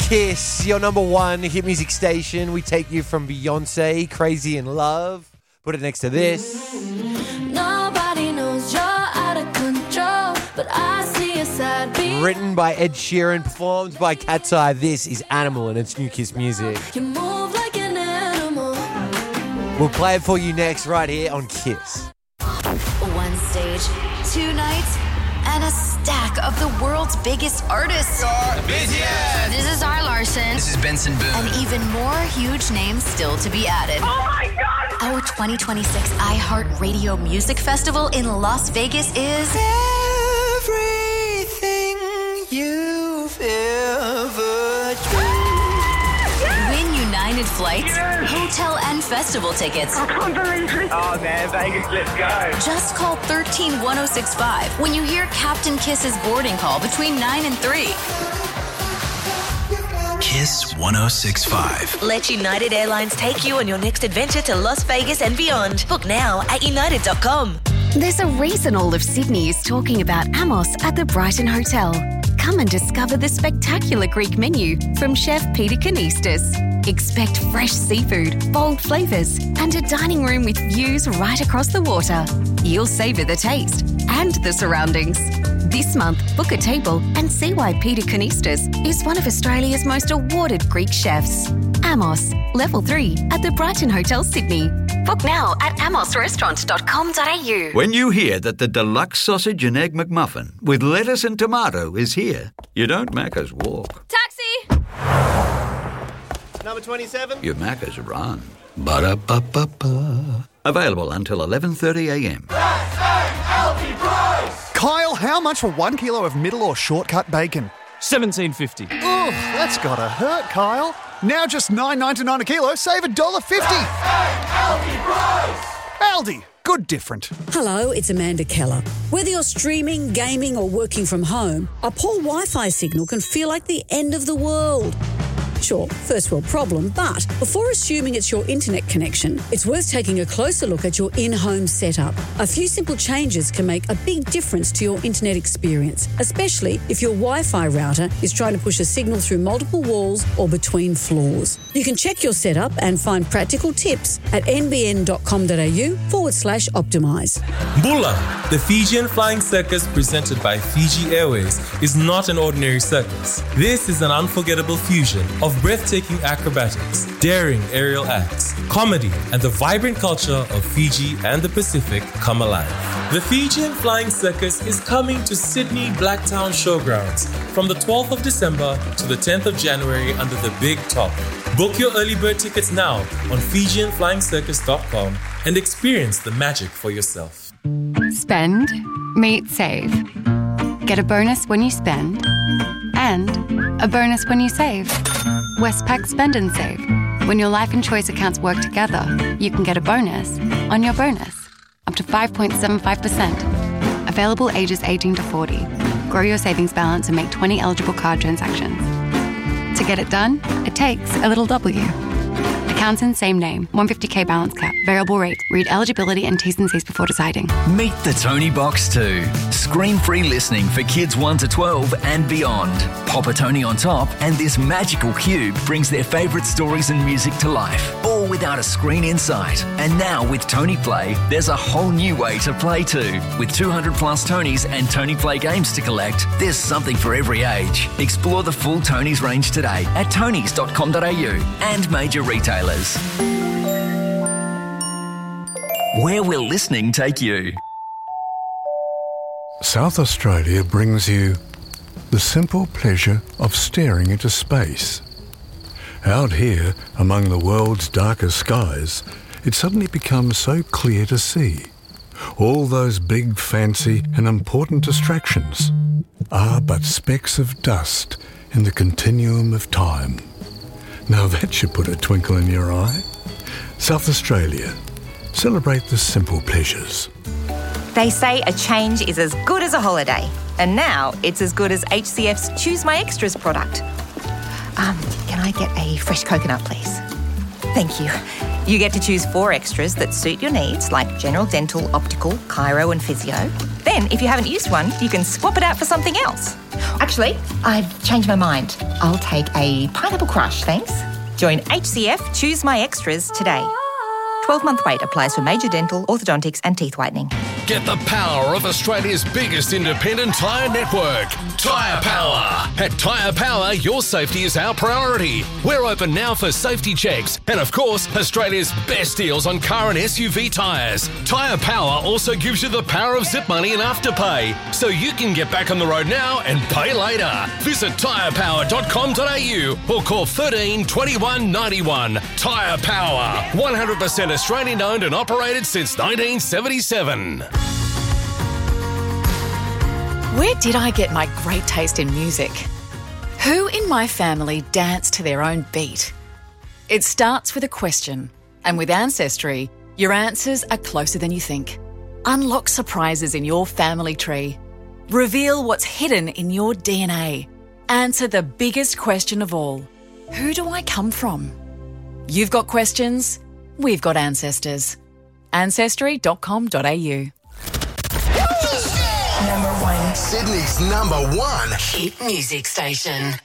Kiss, your number one hit music station. We take you from Beyonce, Crazy in Love. Put it next to this. Nobody knows you're out of control, but I see a side beat. Written by Ed Sheeran, performed by Cat's Eye. This is Animal and it's new Kiss music. You move like an animal. We'll play it for you next right here on Kiss. One stage, two nights, and a stack of the world's biggest artists. This is R. Larson. This is Benson Boone. And even more huge names still to be added. Oh my God! Our 2026 iHeartRadio Music Festival in Las Vegas is Everything you've ever dreamed. Win United Flights, hotel and festival tickets. I can't believe it. Oh man, Vegas, let's go. Just call 131065 when you hear Captain Kiss's boarding call between 9 and 3. Kiss 1065. Let United Airlines take you on your next adventure to Las Vegas and beyond. Book now at united.com. There's a reason all of Sydney is talking about Amos at the Brighton Hotel. Come and discover the spectacular Greek menu from Chef Peter Kanistas. Expect fresh seafood, bold flavours, and a dining room with views right across the water. You'll savour the taste and the surroundings. This month, book a table and see why Peter Kanistas is one of Australia's most awarded Greek chefs. Amos, Level 3 at the Brighton Hotel, Sydney. Book now at amosrestaurant.com.au. When you hear that the deluxe sausage and egg McMuffin with lettuce and tomato is here, you don't Macca's walk. Taxi! Number 27. You Macca's run. Ba-da-ba-ba-ba. Available until 11:30am. Kyle, how much for 1 kilo of middle or shortcut bacon? $17.50. Ugh, that's gotta hurt, Kyle. Now just $9.99 a kilo, save $1.50. Aldi, good different. Hello, it's Amanda Keller. Whether you're streaming, gaming or working from home, a poor Wi-Fi signal can feel like the end of the world. Sure, first world problem, but before assuming it's your internet connection, it's worth taking a closer look at your in-home setup. A few simple changes can make a big difference to your internet experience, especially if your Wi-Fi router is trying to push a signal through multiple walls or between floors. You can check your setup and find practical tips at nbn.com.au/optimise. Bula, the Fijian Flying Circus presented by Fiji Airways, is not an ordinary circus. This is an unforgettable fusion of breathtaking acrobatics, daring aerial acts, comedy, and the vibrant culture of Fiji and the Pacific come alive. The Fijian Flying Circus is coming to Sydney Blacktown Showgrounds from the 12th of December to the 10th of January under the Big Top. Book your early bird tickets now on FijianFlyingCircus.com and experience the magic for yourself. Spend, meet, save. Get a bonus when you spend and a bonus when you save. Westpac Spend and Save. When your life and choice accounts work together, you can get a bonus on your bonus, up to 5.75%. Available ages 18 to 40. Grow your savings balance and make 20 eligible card transactions. To get it done, it takes a little W. Accounts in same name, 150k balance cap, variable rate. Read eligibility and T's and C's before deciding. Meet the Tony Box 2. Screen-free listening for kids 1 to 12 and beyond. Pop a Tony on top and this magical cube brings their favourite stories and music to life, all without a screen in sight. And now with Tony Play, there's a whole new way to play too. With 200 plus Tonys and Tony Play games to collect, there's something for every age. Explore the full Tonys range today at tonys.com.au and major retailers. Where will listening take you? South Australia brings you the simple pleasure of staring into space. Out here, among the world's darkest skies, it suddenly becomes so clear to see. All those big, fancy and important distractions are but specks of dust in the continuum of time. Now that should put a twinkle in your eye. South Australia. Celebrate the simple pleasures. They say a change is as good as a holiday. And now it's as good as HCF's Choose My Extras product. Can I get a fresh coconut, please? Thank you. You get to choose 4 extras that suit your needs, like general dental, optical, chiro and physio. Then Then, if you haven't used one, you can swap it out for something else. Actually, I've changed my mind. I'll take a pineapple crush, thanks. Join HCF Choose My Extras today. 12-month wait applies for major dental, orthodontics and teeth whitening. Get the power of Australia's biggest independent tyre network, Tyre Power. At Tyre Power, your safety is our priority. We're open now for safety checks and, of course, Australia's best deals on car and SUV tyres. Tyre Power also gives you the power of zip money and afterpay, so you can get back on the road now and pay later. Visit tyrepower.com.au or call 13 21 91. Tyre Power, 100% Australian owned and operated since 1977. Where did I get my great taste in music? Who in my family danced to their own beat? It starts with a question, and with Ancestry, your answers are closer than you think. Unlock surprises in your family tree. Reveal what's hidden in your DNA. Answer the biggest question of all. Who do I come from? You've got questions, we've got ancestors. Ancestry.com.au. Number 1. Sydney's number 1 hit music station.